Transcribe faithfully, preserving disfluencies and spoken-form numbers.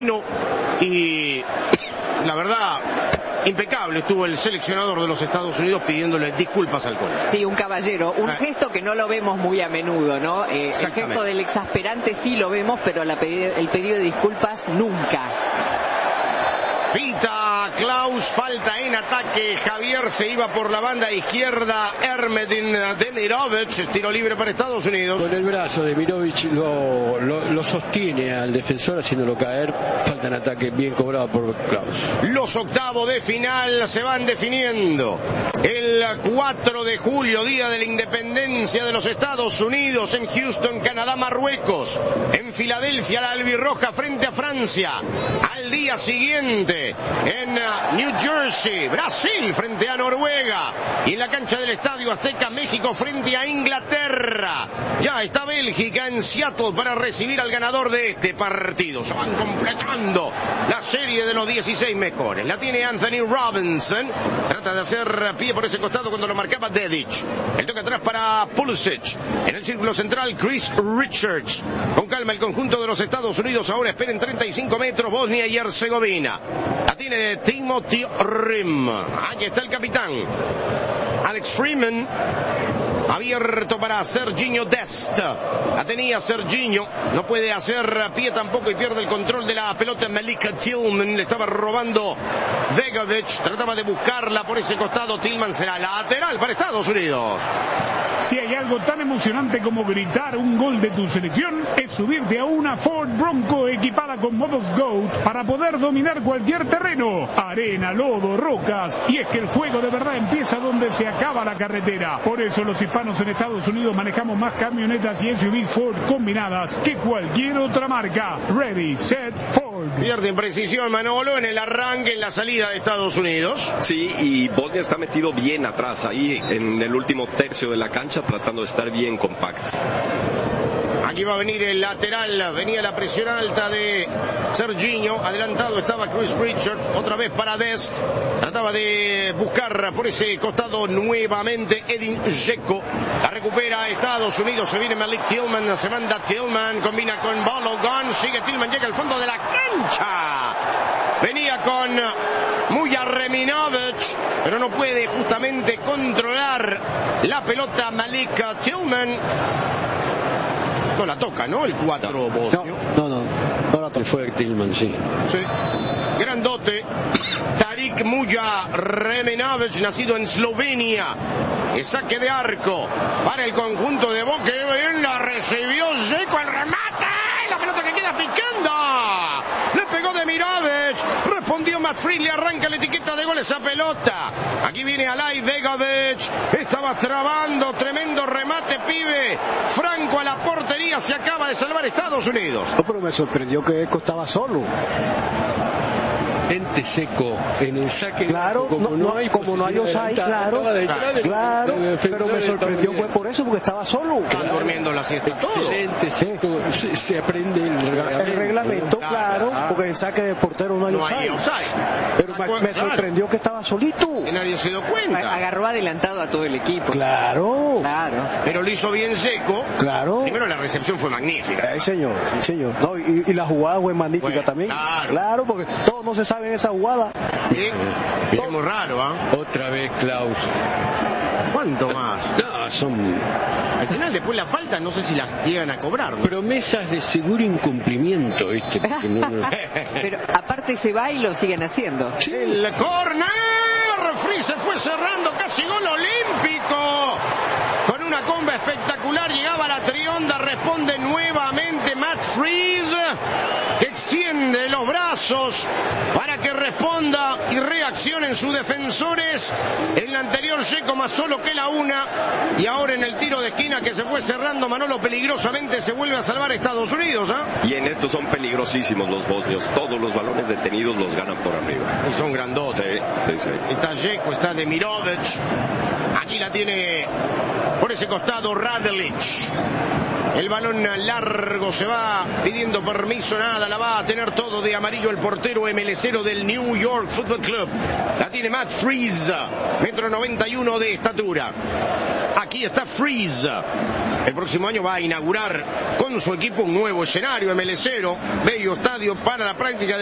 No, y la verdad, impecable estuvo el seleccionador de los Estados Unidos pidiéndole disculpas al Colo. Sí, un caballero, un ah. gesto que no lo vemos muy a menudo, ¿no? Eh, el gesto del exasperante sí lo vemos, pero la pedi- el pedido de disculpas nunca. Pita Klaus, falta en ataque. Javier se iba por la banda izquierda. Ermedin Demirovic, tiro libre para Estados Unidos. Con el brazo de Demirovic lo, lo, lo sostiene al defensor haciéndolo caer. Falta en ataque bien cobrado por Klaus. Los octavos de final se van definiendo. El cuatro de julio, día de la independencia de los Estados Unidos, en Houston, Canadá, Marruecos. En Filadelfia, la albirroja frente a Francia. Al día siguiente, en New Jersey, Brasil frente a Noruega, y en la cancha del Estadio Azteca, México frente a Inglaterra. Ya está Bélgica en Seattle para recibir al ganador de este partido. Se van completando la serie de los dieciséis mejores. La tiene Anthony Robinson, trata de hacer pie por ese costado cuando lo marcaba Dedic. El toque atrás para Pulisic. En el círculo central, Chris Richards. Con calma el conjunto de los Estados Unidos ahora espera en treinta y cinco metros Bosnia y Herzegovina. La tiene Timothy Rim. Aquí está el capitán Alex Freeman, abierto para Serginho Dest. La tenía Serginho, no puede hacer pie tampoco y pierde el control de la pelota. Malik Tillman le estaba robando Begovic, trataba de buscarla por ese costado. Tillman será lateral para Estados Unidos. Si hay algo tan emocionante como gritar un gol de tu selección, es subirte a una Ford Bronco equipada con modos GOAT para poder dominar cualquier terreno, arena, lodo, rocas, y es que el juego de verdad empieza donde se acaba la carretera. Por eso los hispanos en Estados Unidos manejamos más camionetas y S U Vs Ford combinadas que cualquier otra marca. Ready, set, Ford. Pierde en precisión Manolo en el arranque, en la salida de Estados Unidos. Sí, y Bosnia está metido bien atrás, ahí en el último tercio de la cancha, tratando de estar bien compacto. Aquí va a venir el lateral, venía la presión alta de Serginho, adelantado estaba Chris Richard, otra vez para Dest, trataba de buscar por ese costado nuevamente Edin Dzeko, la recupera Estados Unidos, se viene Malik Tillman, se manda Tillman, combina con Balogun, sigue Tillman, llega al fondo de la cancha, venía con Muja Reminovic, pero no puede justamente controlar la pelota Malik Tillman. No la toca, ¿no? El cuatro bosnio. No, no, no, no la toca. Fue Tillman, sí. Sí. Grandote. Tarik Muja Reminovic, nacido en Eslovenia. El saque de arco para el conjunto de Boca. Bien la recibió Dzeko, el remate. La pelota que queda picando. Le pegó Demirovic. Respondió Matt Freed, le arranca la etiqueta de gol esa pelota. Aquí viene Alay Begovic. Estaba trabando, tremendo remate, pibe. Franco a la portería, se acaba de salvar Estados Unidos. No, pero me sorprendió que Eco estaba solo. Ente seco en el saque. Claro, como no, no hay como no hay offside, claro, claro, claro, pero me sorprendió fue por eso, porque estaba solo. Están durmiendo la siesta. Excelente, seco, se, se aprende el reglamento. El reglamento, claro, claro, porque en saque de portero no hay no offside. Hay offside. Pero me, me sorprendió que estaba solito. Que nadie se dio cuenta. Agarró adelantado a todo el equipo. Claro. Claro. Pero lo hizo bien Dzeko. Claro. Primero la recepción fue magnífica. Sí, señor, sí, señor. No, y, y la jugada fue magnífica bueno, también. Claro. Claro, porque todo no se sabe en esa jugada. Sí, es muy raro, ¿ah? ¿eh? Otra vez Klaus. ¿Cuánto más? No, son... Al final, después la falta, no sé si las llegan a cobrar, ¿no? Promesas de seguro incumplimiento, ¿viste? No, no... Pero aparte se va y lo siguen haciendo. Sí. El córner, Free se fue cerrando, casi gol olímpico. Con una comba espectacular, llegaba la trionda, responde nuevamente Matt Freeze, que extiende los brazos para que responda y reaccionen sus defensores. En la anterior Dzeko más solo que la una, y ahora en el tiro de esquina que se fue cerrando Manolo peligrosamente, se vuelve a salvar Estados Unidos, ¿eh? Y en esto son peligrosísimos los bosnios, todos los balones detenidos los ganan por arriba. Y son grandotes. Sí, sí, sí. Está Dzeko, está Demirovic, aquí la tiene por ese costado Radelic. El balón largo se va pidiendo permiso, nada, la va a tener todo de amarillo. Carrillo, el portero emelecero del New York Football Club. La tiene Matt Freese, metro noventa y uno de estatura. Aquí está Freese. El próximo año va a inaugurar con su equipo un nuevo escenario emelecero, bello estadio para la práctica de